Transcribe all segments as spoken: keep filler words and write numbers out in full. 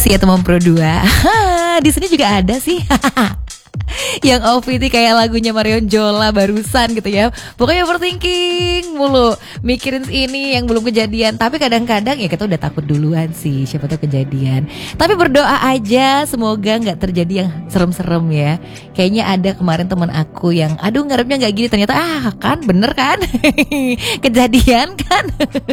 sih ya teman Pro dua. Di sini juga ada sih. Yang O V T kayak lagunya Marion Jola barusan gitu ya. Pokoknya overthinking mulu, mikirin ini yang belum kejadian. Tapi kadang-kadang ya kita udah takut duluan sih, siapa tahu kejadian. Tapi berdoa aja semoga gak terjadi yang serem-serem ya. Kayaknya ada kemarin teman aku yang aduh ngarepnya gak gini, ternyata ah kan bener kan. Kejadian kan.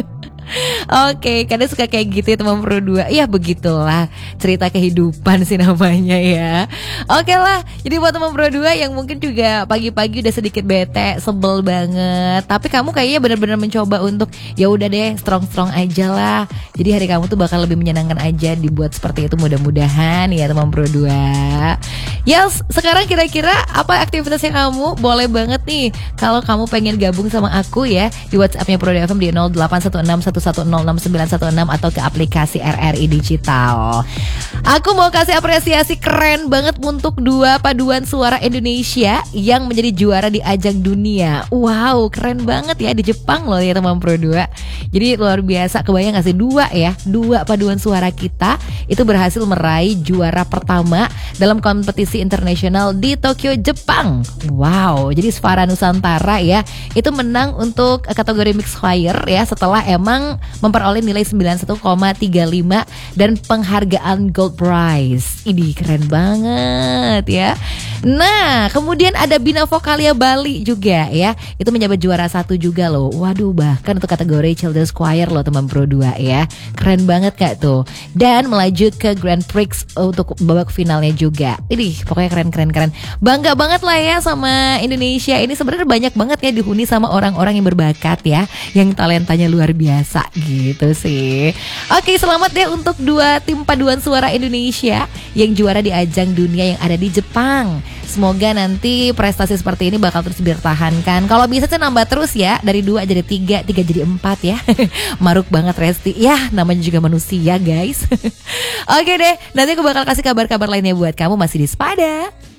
Oke, kadang suka kayak gitu ya teman Pro dua. Ya begitulah cerita kehidupan sih namanya ya. Oke lah, jadi buat teman Pro dua yang mungkin juga pagi-pagi udah sedikit bete, sebel banget, tapi kamu kayaknya benar-benar mencoba untuk ya udah deh strong-strong aja lah. Jadi hari kamu tuh bakal lebih menyenangkan aja dibuat seperti itu, mudah-mudahan ya teman Pro dua. Yes, sekarang kira-kira apa aktivitasnya kamu? Boleh banget nih kalau kamu pengen gabung sama aku ya di WhatsAppnya Pro dua F M di nol delapan satu enam satu satu nol enam sembilan satu enam atau ke aplikasi R R I Digital. Aku mau kasih apresiasi keren banget untuk dua paduan suara Indonesia yang menjadi juara di ajang dunia. Wow, keren banget ya, di Jepang loh ya teman Pro dua. Jadi luar biasa, kebayang gak sih dua ya, dua paduan suara kita itu berhasil meraih juara pertama dalam kompetisi internasional di Tokyo, Jepang. Wow, jadi Svara Nusantara ya itu menang untuk kategori Mixed Choir ya, setelah emang memperoleh nilai sembilan puluh satu koma tiga lima dan penghargaan Gold Prize. Ini keren banget ya. Nah, kemudian ada Bina Vokalia Bali juga ya. Itu menjabat juara satu juga loh. Waduh, bahkan untuk kategori Children's Choir loh teman Pro dua ya. Keren banget Kak tuh. Dan melaju ke Grand Prix untuk babak finalnya juga. Ini pokoknya keren-keren-keren. Bangga banget lah ya sama Indonesia. Ini sebenarnya banyak banget ya dihuni sama orang-orang yang berbakat ya, yang talentanya luar biasa gitu sih. Oke, selamat deh untuk dua tim paduan suara Indonesia yang juara di ajang dunia yang ada di Jepang. Semoga nanti prestasi seperti ini bakal terus dipertahankan. Kalau bisa sih nambah terus ya, dari dua jadi tiga, tiga jadi empat ya. Maruk banget Resti. Ya, namanya juga manusia guys. Oke deh, nanti aku bakal kasih kabar-kabar lainnya buat kamu masih di Spada.